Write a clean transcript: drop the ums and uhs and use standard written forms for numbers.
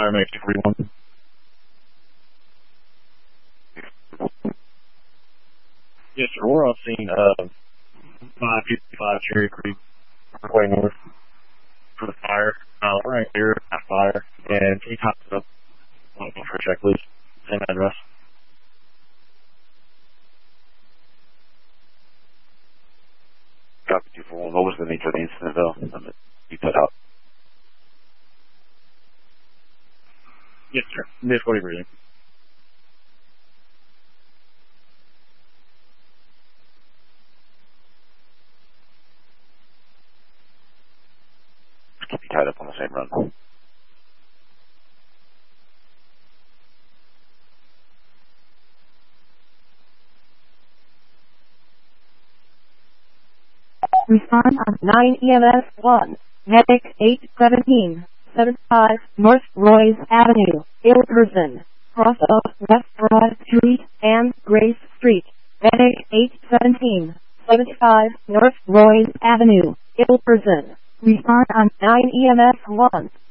fire make 241. Yes, sir. We're on scene 555 Cherry Creek, way north for the fire. We're right here at fire, and can you top it up for a check, please? Same address. Copy 241. What was the nature of the incident, though? You put out. Yes, sir. Difficulty breathing. Keep you tied up on the same run. Respond on 9 EMS 1. Medic 817, 75 North Royce Avenue, Ilperson. Cross of West Broad Street and Grace Street. Medic 817, 75 North Royce Avenue, Ilperson. Respond on 9 EMS 1.